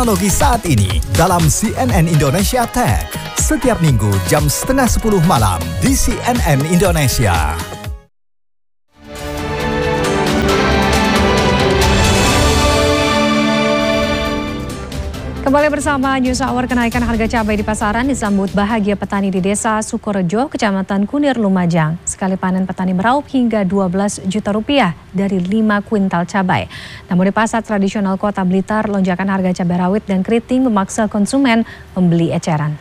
teknologi saat ini dalam CNN Indonesia Tech. Setiap minggu jam 9:30 malam di CNN Indonesia. Kembali bersama News Hour. Kenaikan harga cabai di pasaran disambut bahagia petani di Desa Sukorejo, Kecamatan Kunir, Lumajang. Sekali panen petani meraup hingga 12 juta rupiah dari 5 kuintal cabai. Namun di pasar tradisional Kota Blitar, lonjakan harga cabai rawit dan keriting memaksa konsumen membeli eceran.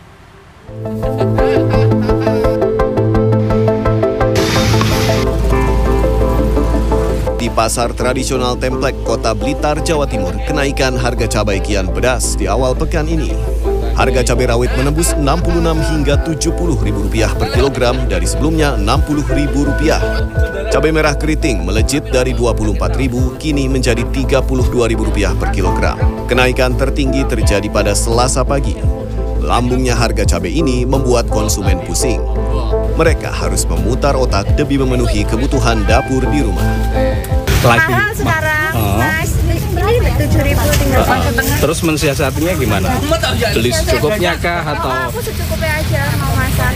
Di pasar tradisional Templek, Kota Blitar, Jawa Timur, kenaikan harga cabai kian pedas di awal pekan ini. Harga cabai rawit menembus Rp66 hingga Rp70.000 per kilogram dari sebelumnya Rp60.000. Cabai merah keriting melejit dari Rp24.000 kini menjadi Rp32.000 per kilogram. Kenaikan tertinggi terjadi pada Selasa pagi. Lambungnya harga cabai ini membuat konsumen pusing. Mereka harus memutar otak demi memenuhi kebutuhan dapur di rumah. Mahal sekarang, Mas. Ini Rp7.000 tinggal setengah. Terus mensiasatinya gimana? Beli secukupnya kah atau? Aku secukupnya aja mau masak.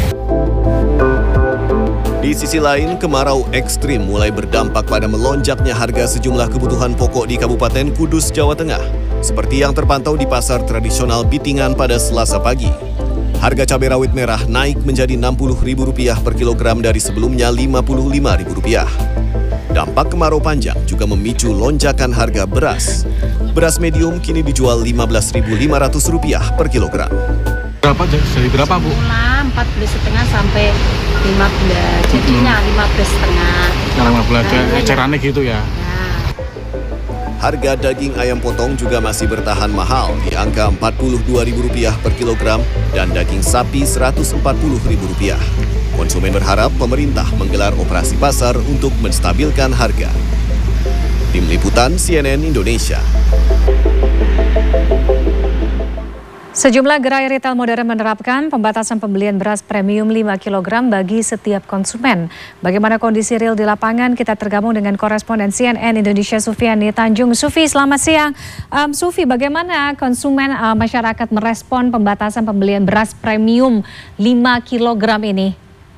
Di sisi lain, kemarau ekstrim mulai berdampak pada melonjaknya harga sejumlah kebutuhan pokok di Kabupaten Kudus, Jawa Tengah. Seperti yang terpantau di pasar tradisional Bitingan pada Selasa pagi. Harga cabai rawit merah naik menjadi Rp60.000 per kilogram dari sebelumnya Rp55.000. Dampak kemarau panjang juga memicu lonjakan harga beras. Beras medium kini dijual Rp15.500 per kilogram. Berapa? Dari berapa, Bu? 14,5 sampai 15. Jadinya 15,5. Sekarang 15 ecerannya gitu ya? Harga daging ayam potong juga masih bertahan mahal di angka Rp42.000 per kilogram dan daging sapi Rp140.000. Konsumen berharap pemerintah menggelar operasi pasar untuk menstabilkan harga. Tim Liputan CNN Indonesia. Sejumlah gerai retail modern menerapkan pembatasan pembelian beras premium 5 kg bagi setiap konsumen. Bagaimana kondisi real di lapangan? Kita tergabung dengan koresponden CNN Indonesia Sufiani Tanjung. Sufi, selamat siang. Sufi, bagaimana konsumen masyarakat merespon pembatasan pembelian beras premium 5 kg ini?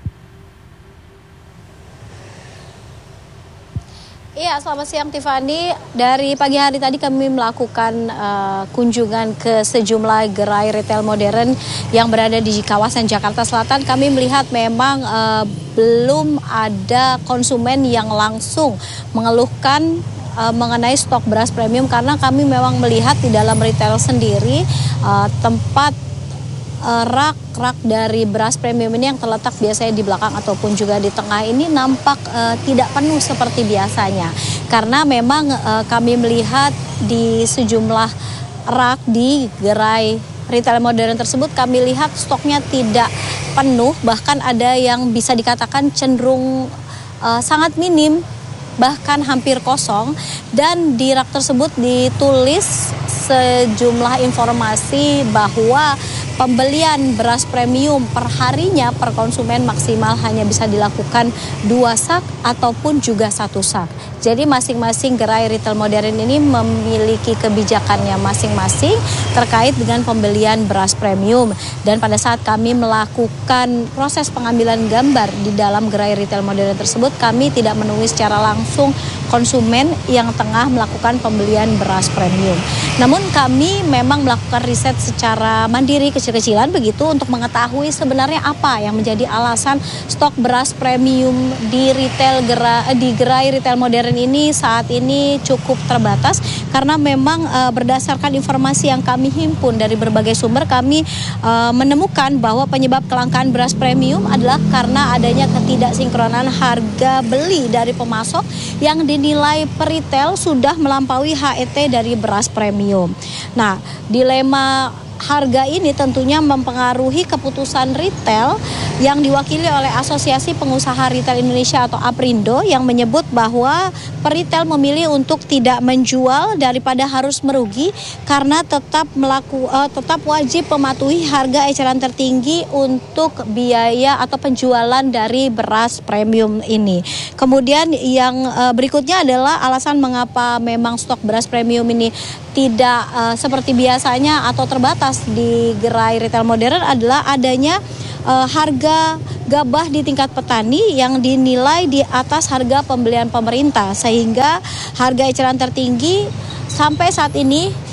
Iya, selamat siang Tiffany. Dari pagi hari tadi kami melakukan kunjungan ke sejumlah gerai retail modern yang berada di kawasan Jakarta Selatan. Kami melihat memang belum ada konsumen yang langsung mengeluhkan mengenai stok beras premium, karena kami memang melihat di dalam retail sendiri tempat rak dari beras premium ini yang terletak biasanya di belakang ataupun juga di tengah ini nampak tidak penuh seperti biasanya. Karena memang kami melihat di sejumlah rak di gerai retail modern tersebut, kami lihat stoknya tidak penuh, bahkan ada yang bisa dikatakan cenderung sangat minim, bahkan hampir kosong. Dan di rak tersebut ditulis sejumlah informasi bahwa pembelian beras premium per harinya per konsumen maksimal hanya bisa dilakukan 2 sak ataupun juga 1 sak. Jadi masing-masing gerai retail modern ini memiliki kebijakannya masing-masing terkait dengan pembelian beras premium. Dan pada saat kami melakukan proses pengambilan gambar di dalam gerai retail modern tersebut, kami tidak menemui secara langsung konsumen yang tengah melakukan pembelian beras premium. Namun kami memang melakukan riset secara mandiri kecil-kecilan begitu untuk mengetahui sebenarnya apa yang menjadi alasan stok beras premium di gerai retail modern ini saat ini cukup terbatas, karena memang berdasarkan informasi yang kami himpun dari berbagai sumber, kami menemukan bahwa penyebab kelangkaan beras premium adalah karena adanya ketidaksinkronan harga beli dari pemasok yang dinilai per retail sudah melampaui HET dari beras premium. Nah, dilema harga ini tentunya mempengaruhi keputusan retail yang diwakili oleh Asosiasi Pengusaha Retail Indonesia atau APRindo yang menyebut bahwa peritel memilih untuk tidak menjual daripada harus merugi karena tetap wajib mematuhi harga eceran tertinggi untuk biaya atau penjualan dari beras premium ini. Kemudian yang berikutnya adalah alasan mengapa memang stok beras premium ini tidak seperti biasanya atau terbatas di gerai retail modern adalah adanya harga gabah di tingkat petani yang dinilai di atas harga pembelian pemerintah, sehingga harga eceran tertinggi sampai saat ini